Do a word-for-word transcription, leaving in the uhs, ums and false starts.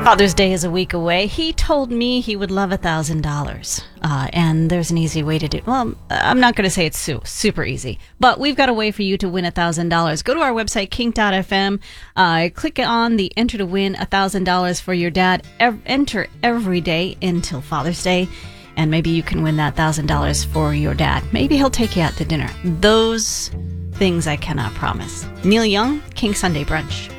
Father's Day is a week away. He told me he would love a thousand dollars, uh, and there's an easy way to do. Well, I'm not going to say it's su- super easy, but we've got a way for you to win a thousand dollars. Go to our website, kink dot f m. Uh, click on the Enter to Win a thousand dollars for your dad. Ev- enter every day until Father's Day, and maybe you can win that thousand dollars for your dad. Maybe he'll take you out to dinner. Those things I cannot promise. Neil Young, King Sunday Brunch.